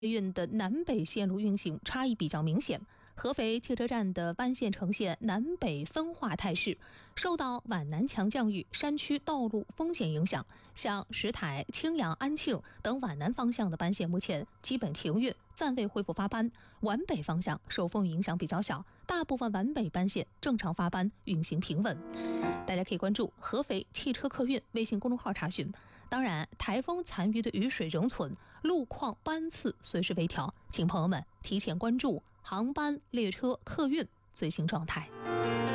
运的南北线路运行差异比较明显。合肥汽车站的班线呈现南北分化态势，受到皖南强降雨、山区道路风险影响，像石台、青阳、安庆等皖南方向的班线目前基本停运，暂未恢复发班。皖北方向受风雨影响比较小，大部分皖北班线正常发班，运行平稳。大家可以关注合肥汽车客运微信公众号查询。当然，台风残余的雨水仍存，路况班次随时微调，请朋友们提前关注航班、列车、客运最新状态。